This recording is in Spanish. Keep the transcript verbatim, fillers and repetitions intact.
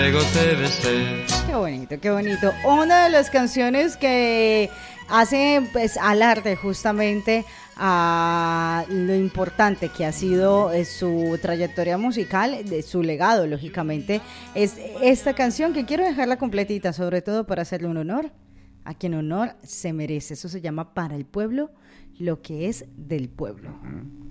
Qué bonito, qué bonito. Una de las canciones que hace pues alarde justamente a lo importante que ha sido eh, su trayectoria musical, de su legado, lógicamente, es esta canción que quiero dejarla completita, sobre todo para hacerle un honor a quien honor se merece. Eso se llama Para el Pueblo, lo que es del pueblo. Uh-huh.